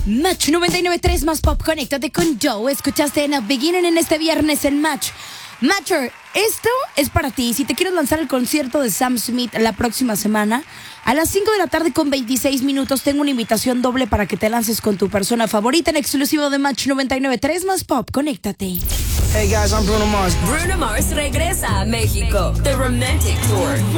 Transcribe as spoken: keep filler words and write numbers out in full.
Match noventa y nueve punto tres más pop, conéctate con Joe. Escuchaste en el beginning en este viernes en Match. Matcher, esto es para ti. Si te quieres lanzar el concierto de Sam Smith la próxima semana, a las cinco de la tarde con veintiséis minutos, tengo una invitación doble para que te lances con tu persona favorita en exclusivo de Match noventa y nueve punto tres más pop. Conéctate. Hey guys, I'm Bruno Mars. Bruno Mars regresa a México. The Romantic Tour.